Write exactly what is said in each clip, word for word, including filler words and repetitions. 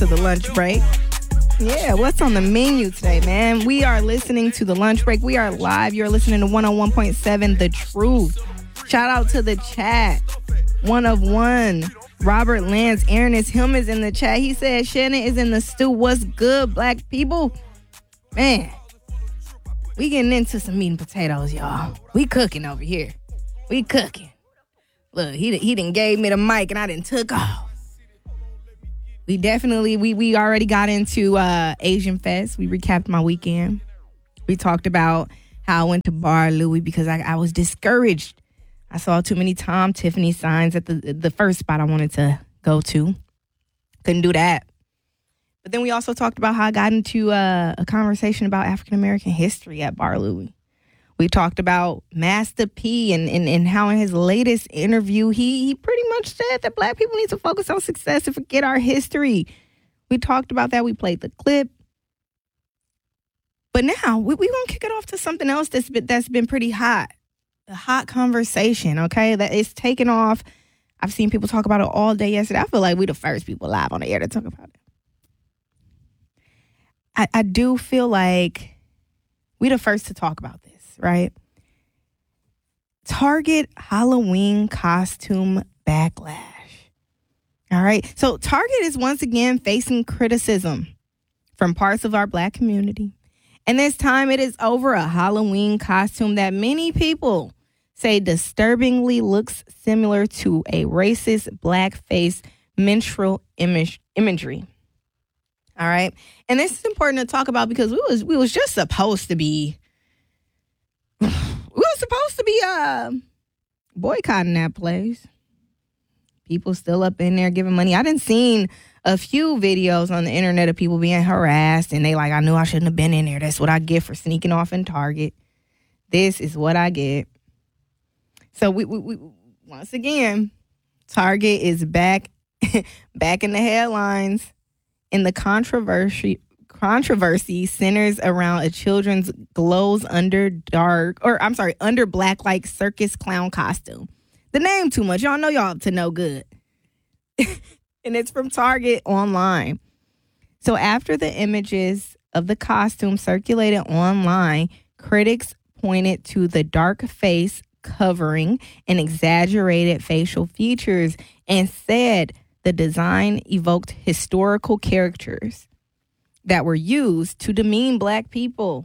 to the lunch break. Yeah, what's on the menu today, man? We are listening to the lunch break. We are live. You're listening to one oh one point seven The Truth. Shout out to the chat. One of one. Robert Lance, Aaron is him is in the chat. He said Shannon is in the stew. What's good, black people? Man, we getting into some meat and potatoes, y'all. We cooking over here. We cooking. Look, he he done gave me the mic and I done took off. We definitely, we we already got into uh, Asian Fest. We recapped my weekend. We talked about how I went to Bar Louie because I, I was discouraged. I saw too many Tom Tiffany signs at the the first spot I wanted to go to. Couldn't do that. But then we also talked about how I got into uh, a conversation about African-American history at Bar Louie. We talked about Master P and, and, and how in his latest interview, he, he pretty much said that black people need to focus on success and forget our history. We talked about that. We played the clip. But now we're we going to kick it off to something else that's been, that's been pretty hot. A hot conversation, okay? That is taken off. I've seen people talk about it all day yesterday. I feel like we're the first people live on the air to talk about it. I, I do feel like we're the first to talk about this. Right? Target Halloween costume backlash. All right. So Target is once again facing criticism from parts of our black community. And this time it is over a Halloween costume that many people say disturbingly looks similar to a racist blackface minstrel image imagery. All right. And this is important to talk about because we was we was just supposed to be We were supposed to be uh, boycotting that place. People still up in there giving money. I done seen a few videos on the internet of people being harassed, and they like, I knew I shouldn't have been in there. That's what I get for sneaking off in Target. This is what I get. So we, we, we once again, Target is back, back in the headlines in the controversy. Controversy centers around a children's glows under dark, or I'm sorry, under black like circus clown costume. The name too much. Y'all know y'all up to no good. And it's from Target online. So after the images of the costume circulated online, critics pointed to the dark face covering and exaggerated facial features and said the design evoked historical characters that were used to demean black people.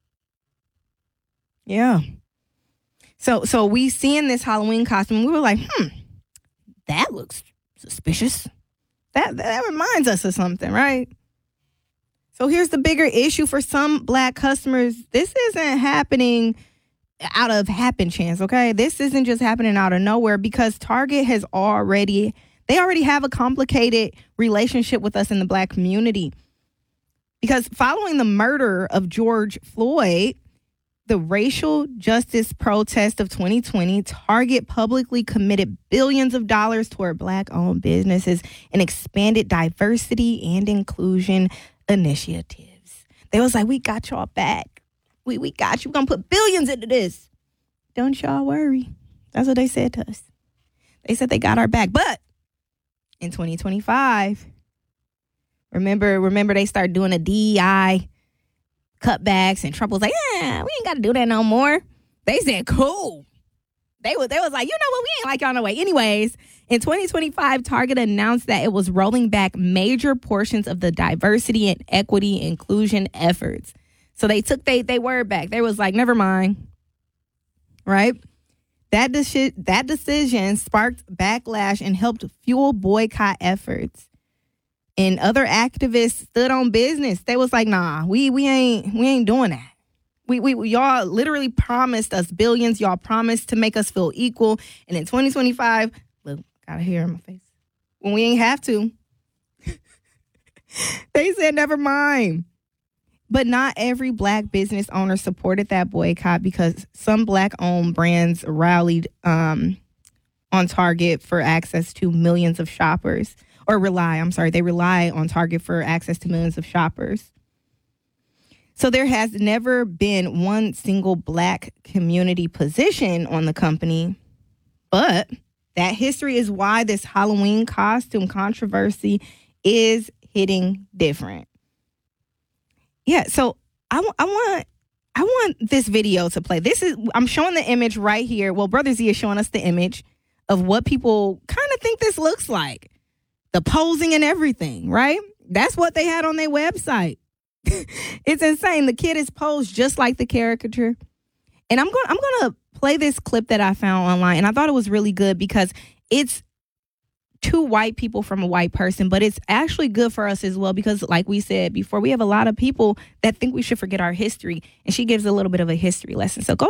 Yeah. So so we seeing this Halloween costume, we were like, hmm, that looks suspicious. That that reminds us of something, right? So here's the bigger issue for some black customers. This isn't happening out of happen chance, okay? This isn't just happening out of nowhere because Target has already, they already have a complicated relationship with us in the black community. Because following the murder of George Floyd, the racial justice protest of twenty twenty, Target publicly committed billions of dollars toward black-owned businesses and expanded diversity and inclusion initiatives. They was like, we got y'all back. We we got you. We're going to put billions into this. Don't y'all worry. That's what they said to us. They said they got our back. But in twenty twenty-five... Remember, remember they started doing the D E I cutbacks, and Trump was like, "Yeah, we ain't got to do that no more." They said, "Cool." They was, they was like, "You know what? We ain't like y'all no way." Anyways, in twenty twenty-five, Target announced that it was rolling back major portions of the diversity and equity inclusion efforts. So they took they they word back. They was like, "Never mind." Right? That deci- that decision sparked backlash and helped fuel boycott efforts. And other activists stood on business. They was like, nah, we we ain't we ain't doing that. We we y'all literally promised us billions. Y'all promised to make us feel equal. And in twenty twenty-five, look, got a hair in my face. When we ain't have to. They said, never mind. But not every black business owner supported that boycott because some black-owned brands rallied um, on Target for access to millions of shoppers. Or rely, I'm sorry, they rely on Target for access to millions of shoppers. So there has never been one single black community position on the company. But that history is why this Halloween costume controversy is hitting different. Yeah, so I, I want I want this video to play. This is I'm showing the image right here. Well, Brother Z is showing us the image of what people kind of think this looks like. The posing and everything, right? That's what they had on their website. It's insane. The kid is posed just like the caricature. And I'm going I'm going to play this clip that I found online, and I thought it was really good because it's two white people from a white person, but it's actually good for us as well because, like we said before, we have a lot of people that think we should forget our history, and she gives a little bit of a history lesson. So go